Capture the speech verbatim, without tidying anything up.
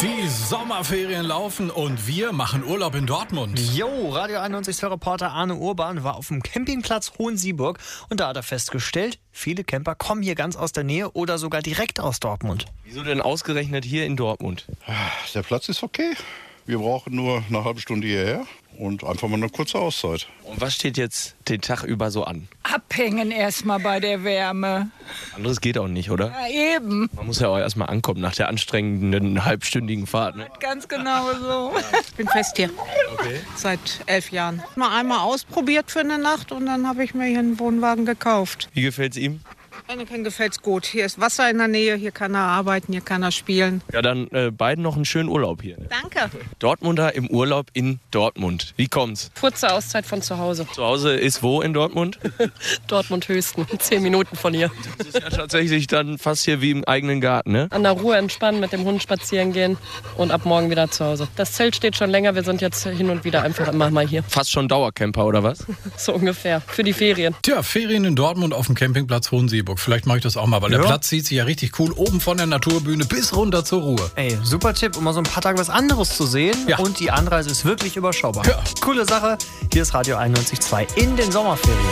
Die Sommerferien laufen und wir machen Urlaub in Dortmund. Jo, Radio einundneunzig-Reporter Arne Urban war auf dem Campingplatz Hohensieburg und da hat er festgestellt, viele Camper kommen hier ganz aus der Nähe oder sogar direkt aus Dortmund. Wieso denn ausgerechnet hier in Dortmund? Der Platz ist okay. Wir brauchen nur eine halbe Stunde hierher und einfach mal eine kurze Auszeit. Und was steht jetzt den Tag über so an? Abhängen erstmal bei der Wärme. Anderes geht auch nicht, oder? Ja, eben. Man muss ja auch erstmal ankommen nach der anstrengenden halbstündigen Fahrt. Ne? Ganz genau so. Ich bin fest hier. Okay. Seit elf Jahren. Mal einmal ausprobiert für eine Nacht und dann habe ich mir hier einen Wohnwagen gekauft. Wie gefällt's ihm? Henneken gefällt's gut. Hier ist Wasser in der Nähe, hier kann er arbeiten, hier kann er spielen. Ja, dann äh, beiden noch einen schönen Urlaub hier. Ne? Danke. Dortmunder im Urlaub in Dortmund. Wie kommt's? Kurze Auszeit von zu Hause. Zu Hause ist wo in Dortmund? Dortmund Höchsten, zehn Minuten von hier. Das ist ja tatsächlich dann fast hier wie im eigenen Garten, ne? An der Ruhe entspannen, mit dem Hund spazieren gehen und ab morgen wieder zu Hause. Das Zelt steht schon länger, wir sind jetzt hin und wieder einfach immer mal hier. Fast schon Dauercamper, oder was? So ungefähr, für die Ferien. Tja, Ferien in Dortmund auf dem Campingplatz Hohensieburg. Vielleicht mache ich das auch mal, weil Ja. der Platz sieht sich ja richtig cool. Oben von der Naturbühne bis runter zur Ruhe. Ey, super Tipp, um mal so ein paar Tage was anderes zu sehen. Ja. Und die Anreise ist wirklich überschaubar. Ja. Coole Sache. Hier ist Radio einundneunzig Komma zwei in den Sommerferien.